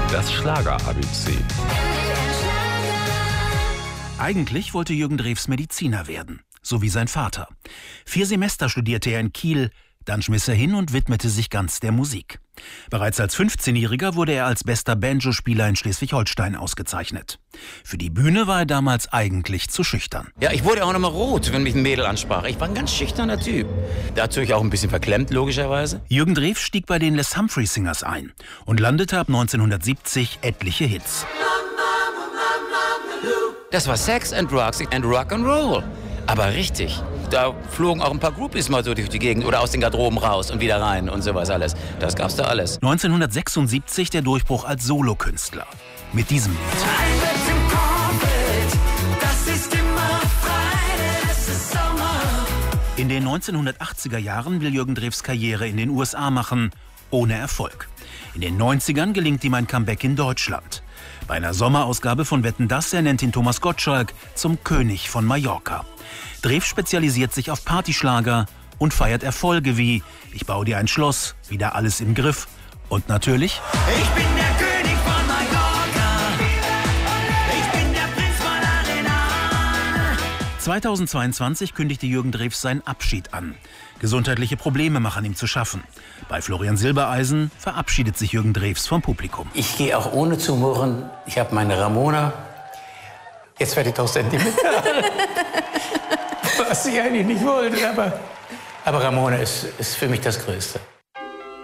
Das Schlager-ABC. Eigentlich wollte Jürgen Drews Mediziner werden, so wie sein Vater. 4 Semester studierte er in Kiel, dann schmiss er hin und widmete sich ganz der Musik. Bereits als 15-Jähriger wurde er als bester Banjospieler in Schleswig-Holstein ausgezeichnet. Für die Bühne war er damals eigentlich zu schüchtern. Ja, ich wurde auch immer rot, wenn mich ein Mädel ansprach. Ich war ein ganz schüchterner Typ. Dazu auch ein bisschen verklemmt, logischerweise. Jürgen Drews stieg bei den Les Humphrey Singers ein und landete ab 1970 etliche Hits. Das war Sex and Drugs and Rock'n'Roll. Aber richtig. Da flogen auch ein paar Groupies mal so durch die Gegend oder aus den Garderoben raus und wieder rein und sowas alles. Das gab's da alles. 1976 der Durchbruch als Solokünstler. Mit diesem Lied. In den 1980er Jahren will Jürgen Drews Karriere in den USA machen, ohne Erfolg. In den 90ern gelingt ihm ein Comeback in Deutschland. Bei einer Sommerausgabe von Wetten, dass nennt ihn Thomas Gottschalk zum König von Mallorca. Drews spezialisiert sich auf Partyschlager und feiert Erfolge wie Ich baue dir ein Schloss, wieder alles im Griff und natürlich Ich bin der König von Mallorca. Ich bin der Prinz von Arenal. 2022 kündigte Jürgen Drews seinen Abschied an. Gesundheitliche Probleme machen ihm zu schaffen. Bei Florian Silbereisen verabschiedet sich Jürgen Drews vom Publikum. Ich gehe auch ohne zu murren. Ich habe meine Ramona. Jetzt werde ich doch sentimental. Was ich eigentlich nicht wollte, aber Ramona ist für mich das Größte.